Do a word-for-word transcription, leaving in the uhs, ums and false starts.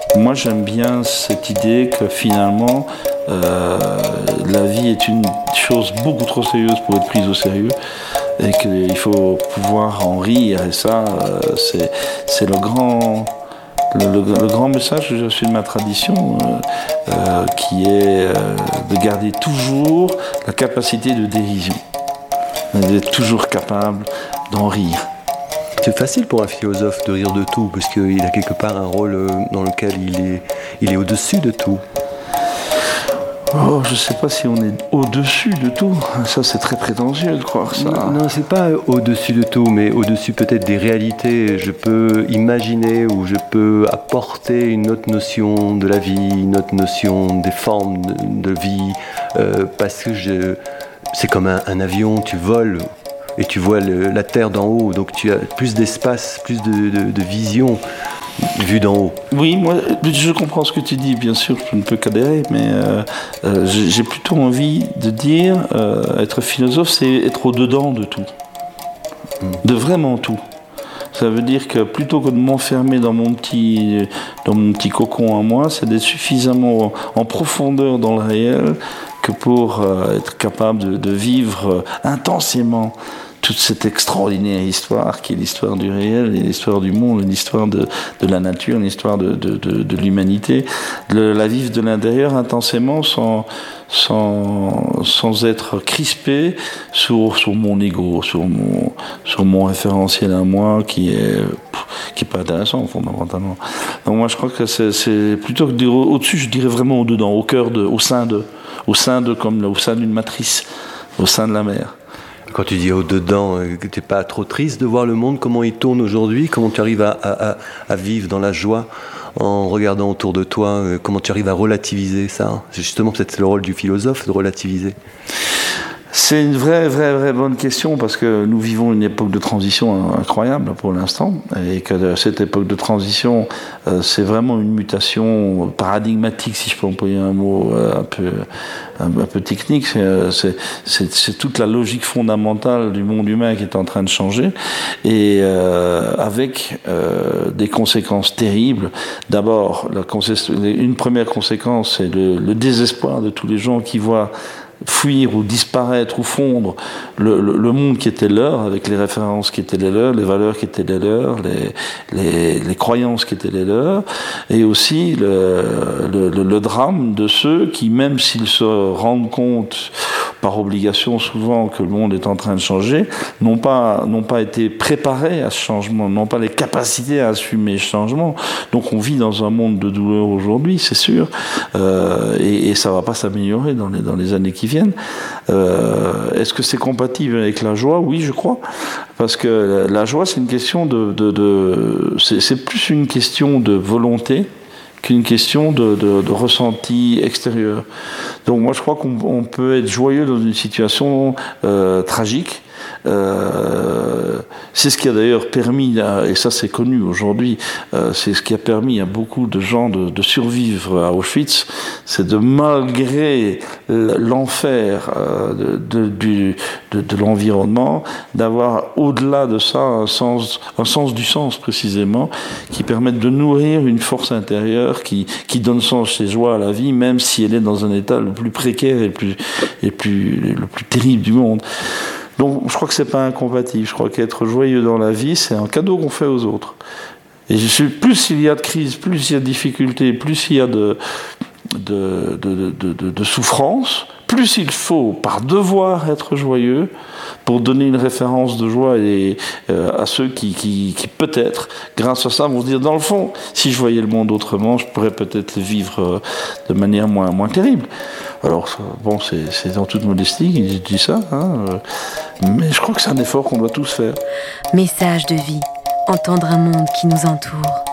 Moi, j'aime bien cette idée que finalement, euh, la vie est une chose beaucoup trop sérieuse pour être prise au sérieux et qu'il faut pouvoir en rire. Et ça, euh, c'est, c'est le grand, le, le, le grand message que je suis de ma tradition, euh, euh, qui est euh, de garder toujours la capacité de dérision, d'être toujours capable d'en rire. C'est facile pour un philosophe de rire de tout, parce qu'il a quelque part un rôle dans lequel il est, il est au-dessus de tout. Oh, je ne sais pas si on est au-dessus de tout. Ça, c'est très prétentieux de croire ça. Non, non, c'est pas au-dessus de tout, mais au-dessus peut-être des réalités. Je peux imaginer ou je peux apporter une autre notion de la vie, une autre notion des formes de, de vie, euh, parce que je, c'est comme un, un avion, tu voles. Et tu vois le, la terre d'en haut, donc tu as plus d'espace, plus de, de, de vision vue d'en haut. Oui, moi, je comprends ce que tu dis, bien sûr, je ne peux qu'adhérer, mais euh, euh, j'ai plutôt envie de dire, euh, être philosophe, c'est être au-dedans de tout, mmh. de vraiment tout. Ça veut dire que plutôt que de m'enfermer dans mon petit, dans mon petit cocon à moi, c'est d'être suffisamment en profondeur dans le réel que pour euh, être capable de, de vivre euh, intensément toute cette extraordinaire histoire qui est l'histoire du réel, et l'histoire du monde, l'histoire de, de la nature, l'histoire de, de, de, de l'humanité, de la vivre de l'intérieur intensément sans, sans, sans être crispé sur, sur mon ego, sur mon, sur mon référentiel à moi qui est, qui est pas intéressant fondamentalement. Donc moi je crois que c'est, c'est plutôt que de dire au-dessus, je dirais vraiment au-dedans, au cœur de, au sein de, au sein de, comme au sein d'une matrice, au sein de la mer. Quand tu dis au-dedans, que tu n'es pas trop triste de voir le monde, comment il tourne aujourd'hui, comment tu arrives à, à, à vivre dans la joie en regardant autour de toi, comment tu arrives à relativiser ça? C'est justement peut-être le rôle du philosophe, de relativiser. C'est une vraie, vraie, vraie bonne question parce que nous vivons une époque de transition incroyable pour l'instant et que cette époque de transition, euh, c'est vraiment une mutation paradigmatique, si je peux employer un mot euh, un peu, un, un peu technique. C'est, c'est, c'est, c'est toute la logique fondamentale du monde humain qui est en train de changer et euh, avec euh, des conséquences terribles. D'abord, la consé- une première conséquence, c'est le, le désespoir de tous les gens qui voient fuir ou disparaître ou fondre le, le, le monde qui était leur, avec les références qui étaient les leurs, les valeurs qui étaient les leurs, les, les, les croyances qui étaient les leurs, et aussi le, le, le, le drame de ceux qui, même s'ils se rendent compte par obligation souvent que le monde est en train de changer, n'ont pas, n'ont pas été préparés à ce changement, n'ont pas les capacités à assumer ce changement. Donc on vit dans un monde de douleur aujourd'hui, c'est sûr, euh, et, et ça va pas s'améliorer dans les, dans les années qui viennent. Euh, est-ce que c'est compatible avec la joie? Oui, je crois, parce que la joie, c'est une question de, de, de c'est, c'est plus une question de volonté qu'une question de, de, de ressenti extérieur. Donc moi je crois qu'on on peut être joyeux dans une situation euh, tragique. Euh, c'est ce qui a d'ailleurs permis, et ça c'est connu aujourd'hui, euh, c'est ce qui a permis à beaucoup de gens de, de survivre à Auschwitz, c'est de malgré l'enfer euh, de, de, du, de, de l'environnement, d'avoir au-delà de ça un sens, un sens du sens précisément, qui permette de nourrir une force intérieure qui, qui donne sens et joie à la vie, même si elle est dans un état le plus précaire et le plus, et plus, le plus terrible du monde. Donc je crois que c'est pas incompatible. Je crois qu'être joyeux dans la vie, c'est un cadeau qu'on fait aux autres. Et je suis, plus il y a de crise, plus il y a de difficultés, plus il y a de, de, de, de, de, de souffrance, plus il faut, par devoir, être joyeux pour donner une référence de joie et, euh, à ceux qui, qui, qui, peut-être, grâce à ça, vont se dire, dans le fond, si je voyais le monde autrement, je pourrais peut-être le vivre euh, de manière moins, moins terrible. Alors, bon, c'est, c'est dans toute modestie que je dis ça, hein, euh, mais je crois que c'est un effort qu'on doit tous faire. Message de vie, entendre un monde qui nous entoure.